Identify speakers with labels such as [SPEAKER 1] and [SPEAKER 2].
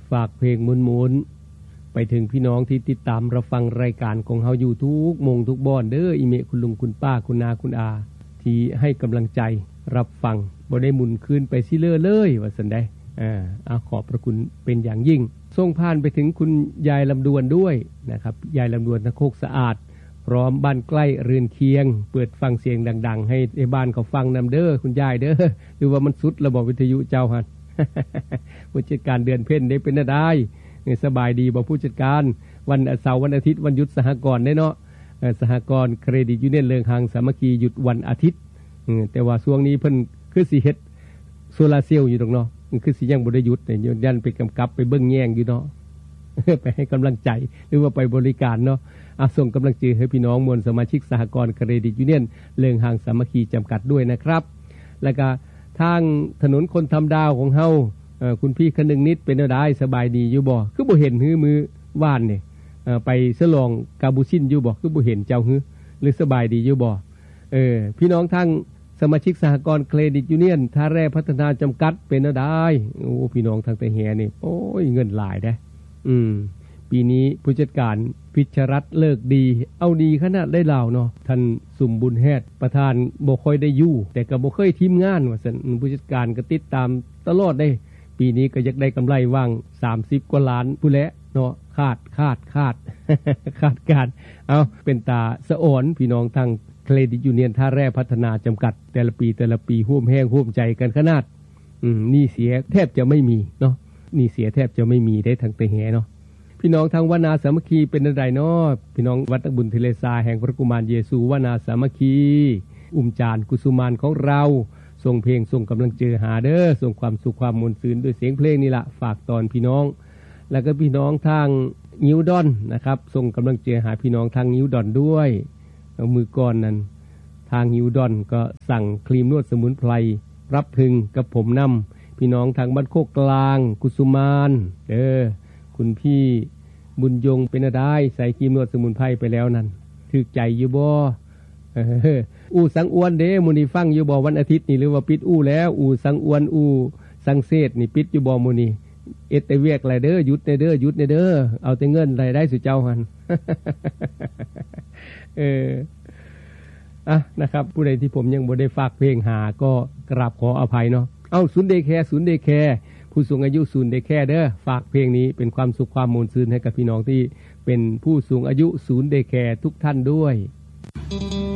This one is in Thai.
[SPEAKER 1] ฝากเพลงมุนๆไปถึงพี่น้องที่ติดตามรับฟังรายการของเฮาอยู่ทุกมงทุกบ่อนเด้ออีเมคุณลุงคุณป้าคุณนาคุณอาที่ให้กำลังใจรับฟังบ่ได้หมุนคืนไปซิเลอเลยว่าซั่นได้ขอบพระคุณเป็นอย่างยิ่งส่งผ่านไปถึงคุณยายลำดวนด้วยนะครับยายลำดวนตะโคกสะอาดพร้อมบ้านใกล้เรือนเคียงเปิดฟังเสียงดังๆให้ในบ้านเขาฟังนำเด้อคุณยายเด้อหรือว่ามันสุดระบบวิทยุเจ้าหั่น ผู้จัดการเดือนเพ็ญได้เป็นได้สบายดีบ่ผู้จัดการวันเสาร์วันอาทิตย์วันหยุดสหกรณ์ได้เนาะสหกรณ์เครดิตยูเนียนเลิงหางสามัคคีหยุดวันอาทิตย์แต่ว่าช่วงนี้เพิ่นคือสิเฮ็ดโซลาร์เซลล์อยู่ดอกเนาะคือสิยังบ่ได้หยุดเนี่ยยันไปกำกับไปเบิ่งแย่งอยู่เนาะ ไปให้กำลังใจหรือว่าไปบริการเนาะส่งกำลังใจให้พี่น้องมวลสมาชิกสหกรณ์เครดิตยูเนียนเลิงหางสามัคคีจำกัดด้วยนะครับแล้วก็ทางถนนคนทำดาวของเฮาคุณพี่คนนึงนิดเป็นได้สบายดีอยู่บ่คือบ่เห็นหื้อมือว่านนี่ไปฉลองกาบูซินอยู่บ่คือบ่เห็นเจ้าหื้อหรือสบายดีอยู่บ่พี่น้องทางสมาชิกสหกรณ์เครดิตยูเนียนท่าแร่พัฒนาจำกัดเป็นได้โอ้พี่น้องทางแต่แหนี่โอ้ยเงินหลายได้ปีนี้ผู้จัดการพิชรัตน์เลิกดีเอาดีขนาดได้เหล่าเนาะท่านสุมบุญแฮดประธานบ่ค่อยได้อยู่แต่ก็บ่เคยทีมงานว่าซั่นผู้จัดการก็ติดตามตลอดได้ปีนี้ก็อยากได้กำไรว่าง30กว่าล้านผู้แลเนาะคาดการเอาเป็นตาสะอ่อนพี่น้องทางเครดิตยูเนียนท่าแร่พัฒนาจำกัดแต่ละปีร่วมแห้งร่วมใจกันขนาดนี่เสียแทบจะไม่มีเนาะนี่เสียแทบจะไม่มีได้ทางแต่แหเนาะพี่น้องทางวนาสามัคคีเป็นอะไรเนาะพี่น้องวัดบุญเทเลซาแห่งพระกุมารเยซูวนาสามัคคีจานกุสุมานของเราส่งเพลงส่งกำลังใจหาเด้อส่งความสุขความมวลซื่นด้วยเสียงเพลงนี่ละฝากตอนพี่น้องแล้วก็พี่น้องทางนิวดอนนะครับส่งกำลังใจหาพี่น้องทางนิวดอนด้วยมือก่อนนั้นทางนิวดอนก็สั่งครีมนวดสมุนไพรรับพึงกับผมนำพี่น้องทางบ้านโคกกลางกุสุมานคุณพี่บุญยงเป็นได้ใส่ครีมนวดสมุนไพรไปแล้วนั่นถึกใจอยู่บ่สังอวนเด้มื้อนี้ฟังอยู่บ่วันอาทิตย์นี่หรือว่าปิดแล้วสังอวนสังเศษนี่ปิดอยู่บ่มื้อนี้เอ็ดแต่เวียกหลายเด้อหยุดเด้อเอาแต่เงินรายได้สุเจ้าหั่น นะครับผู้ใดที่ผมยังบ่ได้ฝากเพลงหาก็กราบขออภัยเนาะศูนย์เดย์แคร์ผู้สูงอายุศูนย์เดย์แคร์เด้อฝากเพลงนี้เป็นความสุขความมวลซื่นให้กับพี่น้องที่เป็นผู้สูงอายุศูนย์เดย์แคร์ทุกท่านด้วย